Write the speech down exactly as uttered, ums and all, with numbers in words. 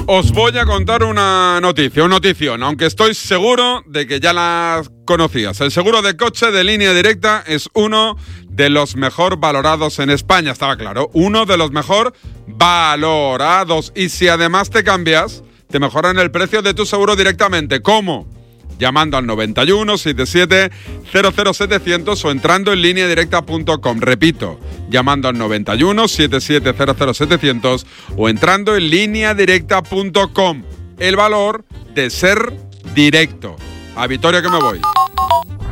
Os voy a contar una noticia, una notición, aunque estoy seguro de que ya la conocías. El seguro de coche de Línea Directa es uno de los mejor valorados en España, estaba claro, uno de los mejor valorados. Y si además te cambias, te mejoran el precio de tu seguro directamente. ¿Cómo? Llamando al noventa y uno, setenta y siete, cero cero setecientos o entrando en línea directa punto com. Repito, llamando al noventa y uno, setenta y siete, cero cero setecientos o entrando en línea directa punto com. El valor de ser directo. A Vitoria que me voy.